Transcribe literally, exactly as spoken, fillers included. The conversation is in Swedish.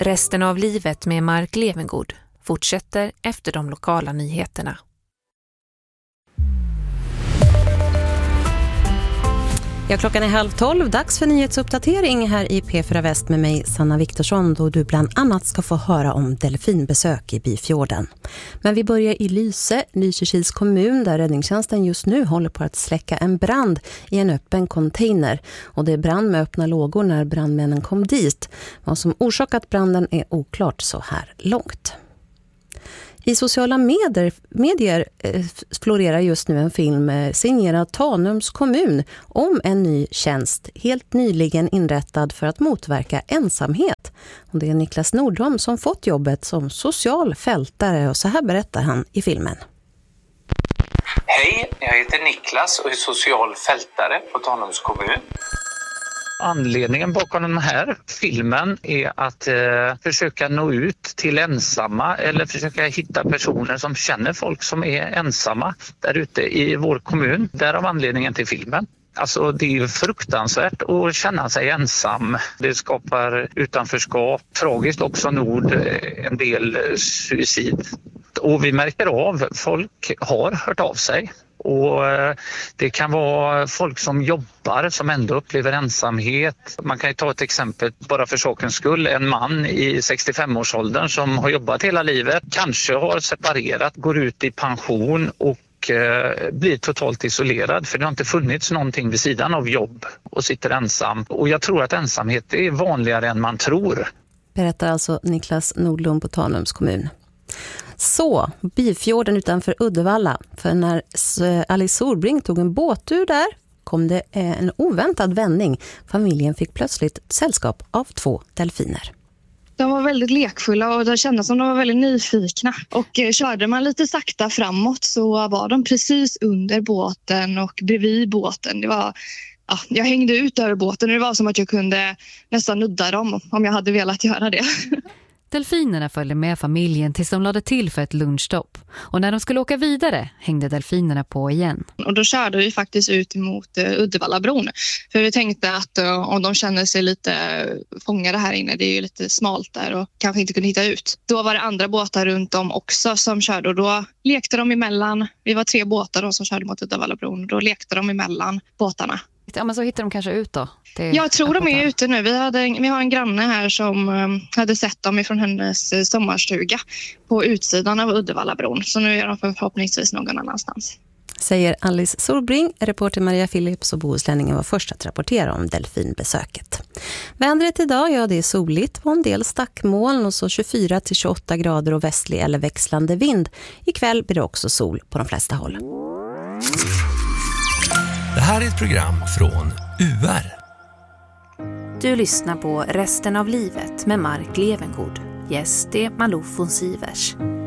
Resten av livet med Mark Levengood fortsätter efter de lokala nyheterna. Ja, klockan är halv tolv, dags för nyhetsuppdatering här i P fyra Väst med mig, Sanna Viktorsson, då du bland annat ska få höra om delfinbesök i Byfjorden. Men vi börjar i Lyse, Lysekils kommun, där räddningstjänsten just nu håller på att släcka en brand i en öppen container. Och det är brand med öppna lågor när brandmännen kom dit. Vad som orsakat branden är oklart så här långt. I sociala medier, medier eh, florerar just nu en film eh, signerad Tanums kommun om en ny tjänst helt nyligen inrättad för att motverka ensamhet. Och det är Niklas Nordholm som fått jobbet som social fältare, och så här berättar han i filmen. Hej, jag heter Niklas och är social fältare på Tanums kommun. Anledningen bakom den här filmen är att eh, försöka nå ut till ensamma eller försöka hitta personer som känner folk som är ensamma där ute i vår kommun. Därav anledningen till filmen. Alltså det är ju fruktansvärt att känna sig ensam. Det skapar utanförskap, tragiskt också nog en del suicid. Och vi märker av, folk har hört av sig. Och det kan vara folk som jobbar som ändå upplever ensamhet. Man kan ju ta ett exempel bara för sakens skull. En man i sextiofem-årsåldern som har jobbat hela livet, kanske har separerat, går ut i pension och eh, blir totalt isolerad. För det har inte funnits någonting vid sidan av jobb och sitter ensam. Och jag tror att ensamhet är vanligare än man tror. Berättar alltså Niklas Nordlund på Tanums kommun. Så, Byfjorden utanför Uddevalla. För när Alice Solbring tog en båttur där kom det en oväntad vändning. Familjen fick plötsligt sällskap av två delfiner. De var väldigt lekfulla och det kändes som de var väldigt nyfikna. Och eh, körde man lite sakta framåt så var de precis under båten och bredvid båten. Det var, ja, jag hängde ut över båten och det var som att jag kunde nästan nudda dem om jag hade velat göra det. Delfinerna följde med familjen tills de lade till för ett lunchstopp. Och när de skulle åka vidare hängde delfinerna på igen. Och då körde vi faktiskt ut mot uh, Uddevallabron. För vi tänkte att uh, om de känner sig lite fångade här inne, det är ju lite smalt där och kanske inte kunde hitta ut. Då var det andra båtar runt om också som körde och då lekte de emellan. Vi var tre båtar då som körde mot Uddevallabron och då lekte de emellan båtarna. Ja, men så hittar de kanske ut då? Jag tror de är ute nu. Vi, hade, vi har en granne här som um, hade sett dem ifrån hennes sommarstuga på utsidan av Uddevallabron. Så nu är de förhoppningsvis någon annanstans. Säger Alice Solbring, reporter Maria Philips och Bohuslänningen var först att rapportera om delfinbesöket. Vädret idag, ja det är soligt och en del stackmoln och så tjugofyra till tjugoåtta grader och västlig eller växlande vind. Ikväll blir det också sol på de flesta håll. Det här är ett program från U R. Du lyssnar på Resten av livet med Mark Levengood. Gäst är Malou von Sivers.